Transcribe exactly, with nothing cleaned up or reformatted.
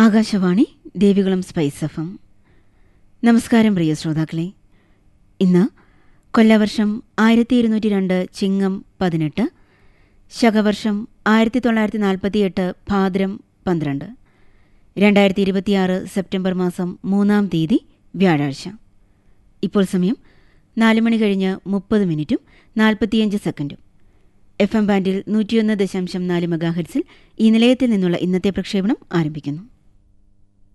Akashvani Devikulam spice F M. നമസ്കാരം പ്രിയ ശ്രോതാക്കളെ. ഇന്ന് കൊല്ലവർഷം ആയിരത്തി ഇരുന്നൂറ്റി രണ്ട് ചിങ്ങം പതിനെട്ട്, ശകവർഷം ആയിരത്തി തൊള്ളായിരത്തി നാൽപ്പത്തി എട്ട് ഭാദ്രം പന്ത്രണ്ട്, രണ്ടായിരത്തി ഇരുപത്തിയാറ് സെപ്റ്റംബർ മാസം മൂന്നാം തീയതി വ്യാഴാഴ്ച. ഇപ്പോൾ സമയം നാല് മണി കഴിഞ്ഞ് മുപ്പത് മിനിറ്റും നാൽപ്പത്തിയഞ്ച് സെക്കൻഡും. എഫ് എം ബാൻഡിൽ നൂറ്റിയൊന്ന് ദശാംശം നാല് മെഗാഹെർട്സിൽ ഈ നിലയത്തിൽ നിന്നുള്ള ഇന്നത്തെ പ്രക്ഷേപണം ആരംഭിക്കുന്നു.